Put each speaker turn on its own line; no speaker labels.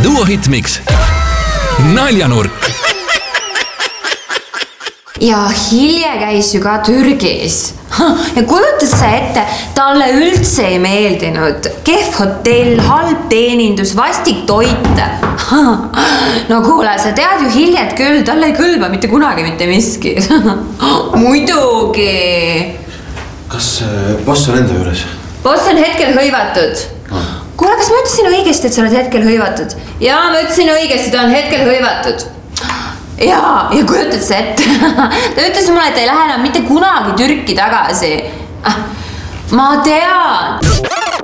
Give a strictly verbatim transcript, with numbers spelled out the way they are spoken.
Duo Hitmix. Naljanurk.
Ja Hilje käis ju ka Türgis. Ja kujutad sa ette, talle üldse ei meeldinud. Kehv hotell, halb teenindus, vastik toit. No kuule, sa tead ju Hiljet küll, talle ei kõlba mitte kunagi mitte miski. Muidugi.
Kas boss on enda juures?
Boss on hetkel hõivatud. Kuule, kas ma ütlesin õigesti, et sa oled hetkel hõivatud? Jaa, ma ütlesin õigesti, ta on hetkel hõivatud. Jaa, ja kujutad sa ette. Ta ütles mulle, et ei lähe enam mitte kunagi Türki tagasi. Ma tean.